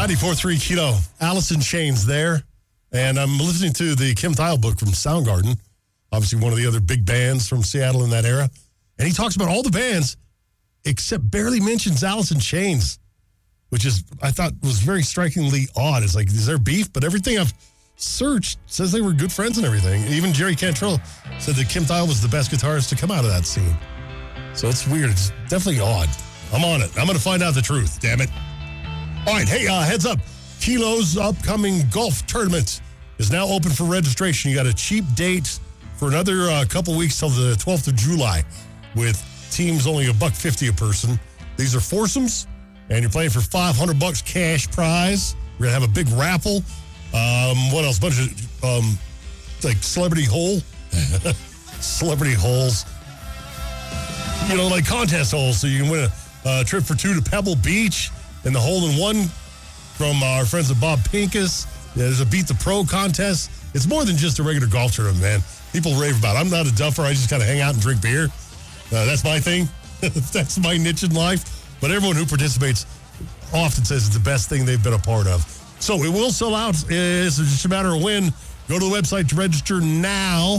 94.3 Kilo. Allison Chains there. And I'm listening to the Kim Thile book from Soundgarden, obviously one of the other big bands from Seattle in that era. And he talks about all the bands, except barely mentions Allison Chains, which is, I thought, was very strikingly odd. It's like, is there beef? But everything I've searched says they were good friends and everything. Even Jerry Cantrell said that Kim Thile was the best guitarist to come out of that scene. So it's weird. It's definitely odd. I'm on it. I'm going to find out the truth, damn it. All right, hey, heads up. Kilo's upcoming golf tournament is now open for registration. You got a cheap date for another couple weeks till the 12th of July with teams only $150 a person. These are foursomes, and you're playing for $500 cash prize. We're going to have a big raffle. What else? Bunch of, like, celebrity hole. Celebrity holes. You know, like contest holes, so you can win a trip for two to Pebble Beach and the hole-in-one from our friends at Bob Pincus. Yeah, there's a Beat the Pro contest. It's more than just a regular golf tournament, man. People rave about it. I'm not a duffer. I just kind of hang out and drink beer. That's my thing. That's my niche in life. But everyone who participates often says it's the best thing they've been a part of. So it will sell out. It's just a matter of when. Go to the website to register now.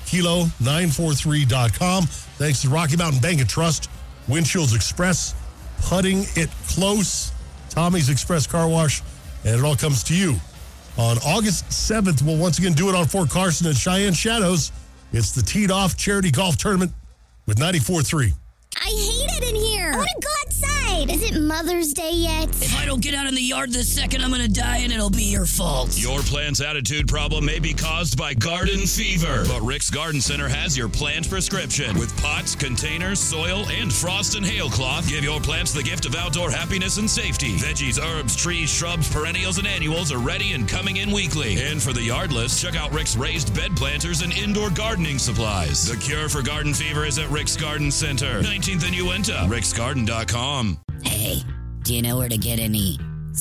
Kilo943.com. Thanks to Rocky Mountain Bank and Trust, Windshields Express, Putting It Close, Tommy's Express Car Wash, and it all comes to you. On August 7th, we'll once again do it on Fort Carson at Cheyenne Shadows. It's the Teed Off Charity Golf Tournament with 94.3. I hate it in here. I want to go outside. Is it Mother's Day yet? If I don't get out in the yard this second, I'm going to die, and it'll be your fault. Your plant's attitude problem may be caused by garden fever, but Rick's Garden Center has your plant prescription. With pots, containers, soil, and frost and hail cloth, give your plants the gift of outdoor happiness and safety. Veggies, herbs, trees, shrubs, perennials, and annuals are ready and coming in weekly. And for the yardless, check out Rick's raised bed planters and indoor gardening supplies. The cure for garden fever is at Rick's Garden Center, 19th and Uinta, ricksgarden.com. Hey, do you know where to get any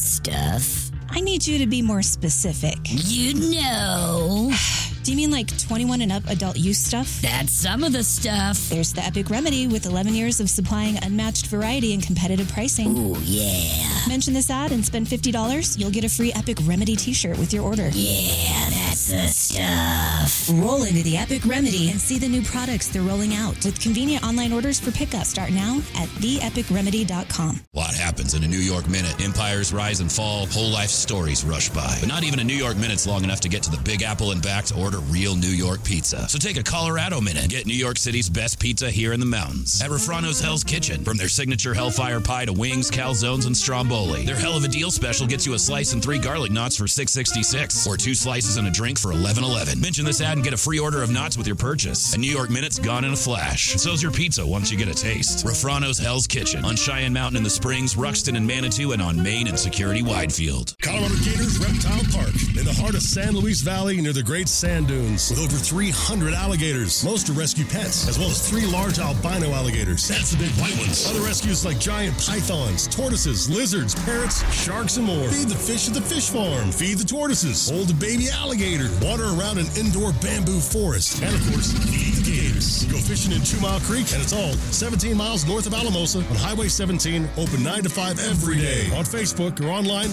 stuff? I need you to be more specific. You know. Do you mean like 21 and up adult use stuff? That's some of the stuff. There's the Epic Remedy with 11 years of supplying unmatched variety and competitive pricing. Ooh, yeah. Mention this ad and spend $50. You'll get a free Epic Remedy t-shirt with your order. Yeah, that's the stuff. Roll into the Epic Remedy and see the new products they're rolling out with convenient online orders for pickup. Start now at theepicremedy.com. A lot happens in a New York minute. Empires rise and fall. Whole life stories rush by. But not even a New York minute's long enough to get to the Big Apple and back to order real New York pizza. So take a Colorado minute. Get New York City's best pizza here in the mountains. At Refrano's Hell's Kitchen. From their signature Hellfire Pie to wings, calzones, and stromboli. Their hell of a deal special gets you a slice and 3 garlic knots for $6.66. Or 2 slices and a drink for $11.11. Mention this ad and get a free order of knots with your purchase. A New York minute's gone in a flash. And so's your pizza once you get a taste. Refrano's Hell's Kitchen. On Cheyenne Mountain in the Springs, Ruxton and Manitou, and on Main and Security Widefield. Colorado Gators Reptile Park in the heart of San Luis Valley near the Great Sand Dunes with over 300 alligators. Most are rescue pets, as well as 3 large albino alligators. That's the big white ones. Other rescues like giant pythons, tortoises, lizards, parrots, sharks, and more. Feed the fish at the fish farm. Feed the tortoises. Hold a baby alligator. Water around an indoor bamboo forest. And, of course, feed the gators. Go fishing in 2 Mile Creek, and it's all 17 miles north of Alamosa on Highway 17, open 9 to 5 every day. On Facebook or online,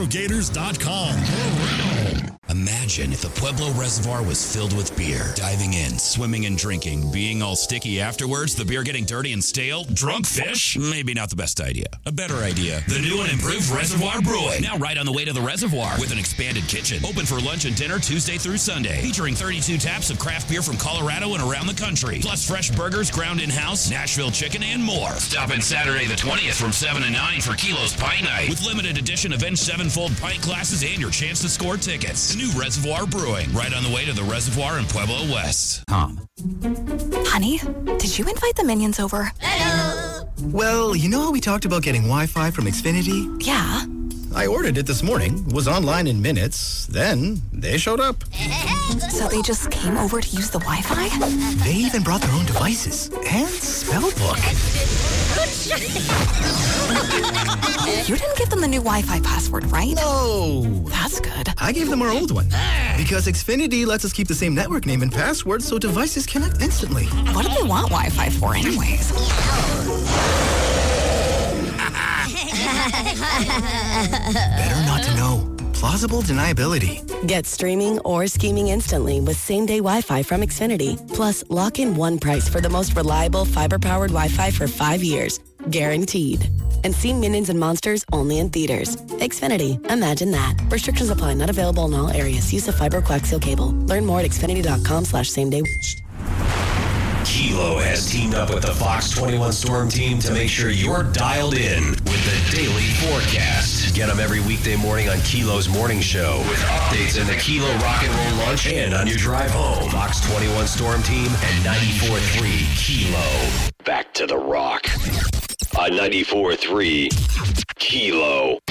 ColoradoGators.com. Imagine if the Pueblo Reservoir was filled with beer. Diving in, swimming and drinking, being all sticky afterwards, the beer getting dirty and stale, drunk fish? Maybe not the best idea. A better idea. The new and improved Reservoir Brewing. Now right on the way to the reservoir with an expanded kitchen. Open for lunch and dinner Tuesday through Sunday. Featuring 32 taps of craft beer from Colorado and around the country. Plus fresh burgers ground in-house, Nashville chicken, and more. Stop in Saturday the 20th from 7 to 9 for Kilo's Pint Night. With limited edition Avenged Sevenfold pint glasses and your chance to score tickets. New Reservoir Brewing, right on the way to the reservoir in Pueblo West. Honey, did you invite the minions over? Hello. Well, you know how we talked about getting Wi-Fi from Xfinity? Yeah. I ordered it this morning, was online in minutes, then they showed up. So they just came over to use the Wi-Fi? They even brought their own devices and spell book. You didn't give them the new Wi-Fi password, right? No. That's good. I gave them our old one. Because Xfinity lets us keep the same network name and password so devices connect instantly. What do they want Wi-Fi for anyways? Better not to know. Plausible deniability. Get streaming or scheming instantly with same-day Wi-Fi from Xfinity. Plus, lock in one price for the most reliable fiber-powered Wi-Fi for 5 years. Guaranteed. And see Minions and Monsters only in theaters. Xfinity. Imagine that. Restrictions apply. Not available in all areas. Use of fiber coaxial cable. Learn more at xfinity.com/same-day. Kilo has teamed up with the Fox 21 Storm team to make sure you're dialed in with the daily forecast. Get them every weekday morning on Kilo's morning show with updates in the Kilo Rock and Roll lunch and on your drive home. Fox 21 Storm team and 94.3 Kilo. Back to the rock on 94.3 Kilo.